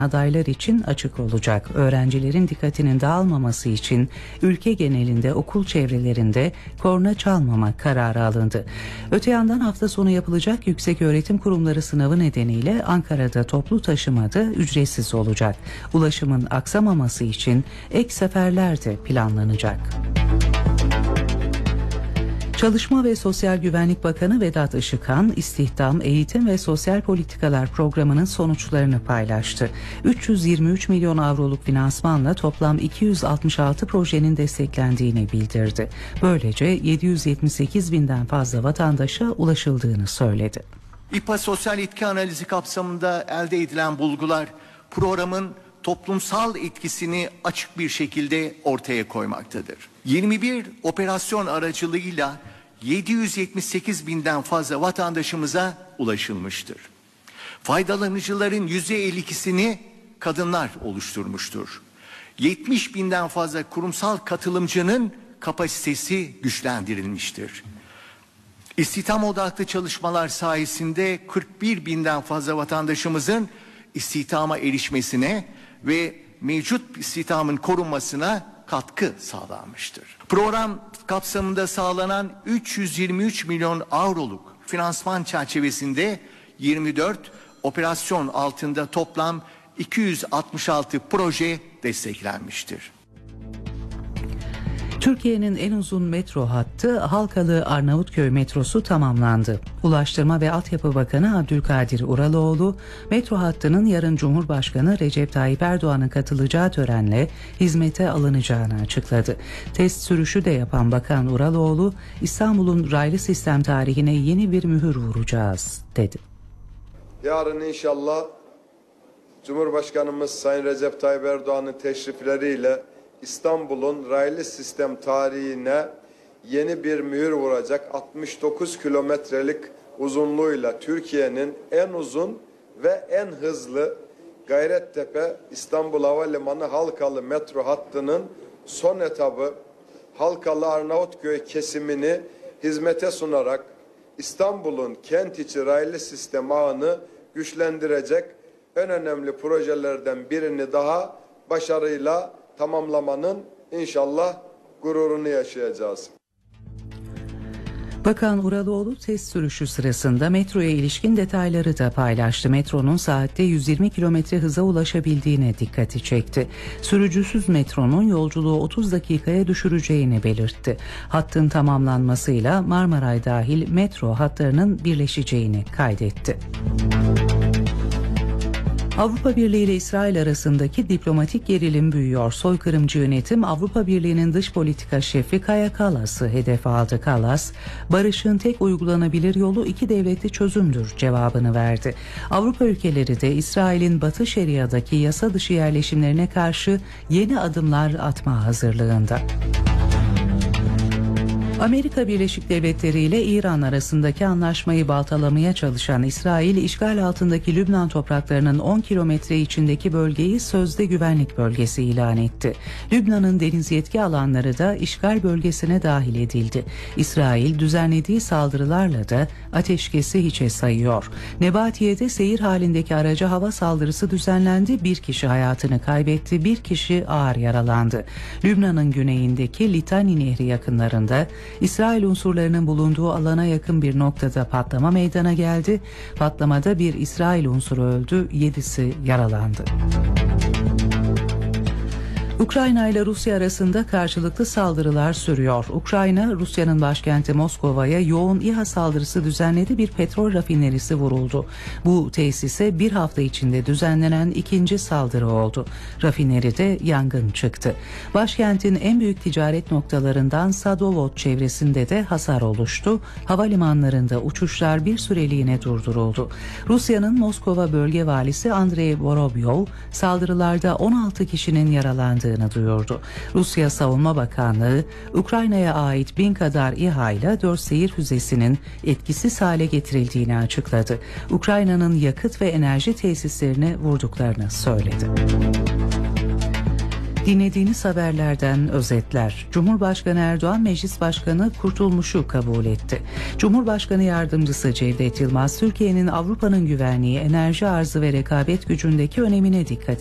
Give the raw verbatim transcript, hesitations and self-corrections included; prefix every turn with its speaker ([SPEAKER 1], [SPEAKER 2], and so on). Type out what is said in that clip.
[SPEAKER 1] adaylar için açık olacak. Öğrencilerin dikkatinin dağılmaması için ülke genelinde okul çevrelerinde korna çalmama kararı alındı. Öte yandan hafta sonu yapılacak yükseköğretim kurumları sınavı nedeniyle Ankara'da toplu taşıma da ücretsiz olacak. Ulaşımın aksamaması için ek seferler de planlanacak. Çalışma ve Sosyal Güvenlik Bakanı Vedat Işıkhan, İstihdam, Eğitim ve Sosyal Politikalar Programı'nın sonuçlarını paylaştı. üç yüz yirmi üç milyon avroluk finansmanla toplam iki yüz altmış altı projenin desteklendiğini bildirdi. Böylece yedi yüz yetmiş sekiz binden fazla vatandaşa ulaşıldığını söyledi.
[SPEAKER 2] İPA Sosyal Etki Analizi kapsamında elde edilen bulgular programın toplumsal etkisini açık bir şekilde ortaya koymaktadır. yirmi bir operasyon aracılığıyla yedi yüz yetmiş sekiz binden fazla vatandaşımıza ulaşılmıştır. Faydalanıcıların yüzde elli ikisini kadınlar oluşturmuştur. yetmiş binden fazla kurumsal katılımcının kapasitesi güçlendirilmiştir. İstihdam odaklı çalışmalar sayesinde kırk bir binden fazla vatandaşımızın istihdama erişmesine ve mevcut istihdamın korunmasına katkı sağlanmıştır. Program kapsamında sağlanan üç yüz yirmi üç milyon avroluk finansman çerçevesinde yirmi dört operasyon altında toplam iki yüz altmış altı proje desteklenmiştir.
[SPEAKER 1] Türkiye'nin en uzun metro hattı Halkalı Arnavutköy metrosu tamamlandı. Ulaştırma ve Altyapı Bakanı Abdülkadir Uraloğlu, metro hattının yarın Cumhurbaşkanı Recep Tayyip Erdoğan'ın katılacağı törenle hizmete alınacağını açıkladı. Test sürüşü de yapan Bakan Uraloğlu, İstanbul'un raylı sistem tarihine yeni bir mühür vuracağız dedi.
[SPEAKER 3] Yarın inşallah Cumhurbaşkanımız Sayın Recep Tayyip Erdoğan'ın teşrifleriyle İstanbul'un raylı sistem tarihine yeni bir mühür vuracak. altmış dokuz kilometrelik uzunluğuyla Türkiye'nin en uzun ve en hızlı Gayrettepe İstanbul Havalimanı Halkalı metro hattının son etabı Halkalı Arnavutköy kesimini hizmete sunarak İstanbul'un kent içi raylı sistem ağını güçlendirecek en önemli projelerden birini daha başarıyla tamamlamanın inşallah gururunu yaşayacağız.
[SPEAKER 1] Bakan Uraloğlu test sürüşü sırasında metroya ilişkin detayları da paylaştı. Metronun saatte yüz yirmi kilometre hıza ulaşabildiğine dikkati çekti. Sürücüsüz metronun yolculuğu otuz dakikaya düşüreceğini belirtti. Hattın tamamlanmasıyla Marmaray dahil metro hatlarının birleşeceğini kaydetti. Avrupa Birliği ile İsrail arasındaki diplomatik gerilim büyüyor. Soykırımcı yönetim Avrupa Birliği'nin dış politika şefi Kaja Kallas'ı hedef aldı. Kallas, barışın tek uygulanabilir yolu iki devletli çözümdür cevabını verdi. Avrupa ülkeleri de İsrail'in Batı Şeria'daki yasa dışı yerleşimlerine karşı yeni adımlar atma hazırlığında. Amerika Birleşik Devletleri ile İran arasındaki anlaşmayı baltalamaya çalışan İsrail, işgal altındaki Lübnan topraklarının on kilometre içindeki bölgeyi sözde güvenlik bölgesi ilan etti. Lübnan'ın deniz yetki alanları da işgal bölgesine dahil edildi. İsrail düzenlediği saldırılarla da ateşkesi hiçe sayıyor. Nebatiye'de seyir halindeki araca hava saldırısı düzenlendi. Bir kişi hayatını kaybetti, bir kişi ağır yaralandı. Lübnan'ın güneyindeki Litani Nehri yakınlarında İsrail unsurlarının bulunduğu alana yakın bir noktada patlama meydana geldi. Patlamada bir İsrail unsuru öldü, yedisi yaralandı. Ukrayna ile Rusya arasında karşılıklı saldırılar sürüyor. Ukrayna, Rusya'nın başkenti Moskova'ya yoğun İHA saldırısı düzenledi, bir petrol rafinerisi vuruldu. Bu tesise bir hafta içinde düzenlenen ikinci saldırı oldu. Rafineride yangın çıktı. Başkentin en büyük ticaret noktalarından Sadovod çevresinde de hasar oluştu. Havalimanlarında uçuşlar bir süreliğine durduruldu. Rusya'nın Moskova bölge valisi Andrei Vorobyov, saldırılarda on altı kişinin yaralandığı duyurdu. Rusya Savunma Bakanlığı, Ukrayna'ya ait bin kadar İHA ile dört seyir füzesinin etkisiz hale getirildiğini açıkladı. Ukrayna'nın yakıt ve enerji tesislerini vurduklarını söyledi. Dinlediğiniz haberlerden özetler. Cumhurbaşkanı Erdoğan Meclis Başkanı Kurtulmuş'u kabul etti. Cumhurbaşkanı Yardımcısı Cevdet Yılmaz, Türkiye'nin Avrupa'nın güvenliği, enerji arzı ve rekabet gücündeki önemine dikkat